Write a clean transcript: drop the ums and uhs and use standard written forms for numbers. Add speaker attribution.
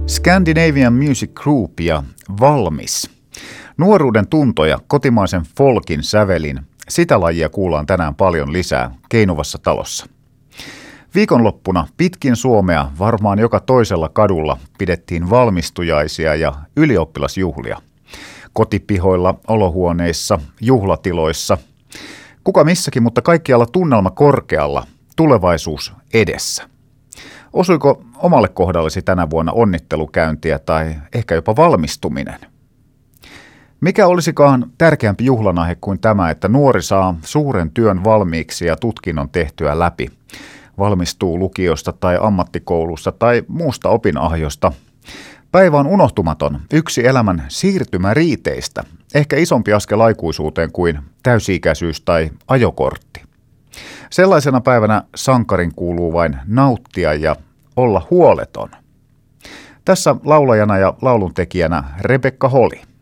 Speaker 1: Scandinavian Music Group ja Valmis. Nuoruuden tuntoja kotimaisen folkin sävelin. Sitä lajia kuullaan tänään paljon lisää Keinuvassa talossa. Viikonloppuna pitkin Suomea varmaan joka toisella kadulla pidettiin valmistujaisia ja ylioppilasjuhlia. Kotipihoilla, olohuoneissa, juhlatiloissa. Kuka missäkin, mutta kaikkialla tunnelma korkealla, tulevaisuus edessä. Osuiko omalle kohdallesi tänä vuonna onnittelukäyntiä tai ehkä jopa valmistuminen? Mikä olisikaan tärkeämpi juhlanaihe kuin tämä, että nuori saa suuren työn valmiiksi ja tutkinnon tehtyä läpi? Valmistuu lukiosta tai ammattikoulusta tai muusta opinahjosta. Päivä on unohtumaton, yksi elämän siirtymäriiteistä, ehkä isompi askel aikuisuuteen kuin täysi-ikäisyys tai ajokortti. Sellaisena päivänä sankarin kuuluu vain nauttia ja olla huoleton. Tässä laulajana ja lauluntekijänä Rebekka Holi.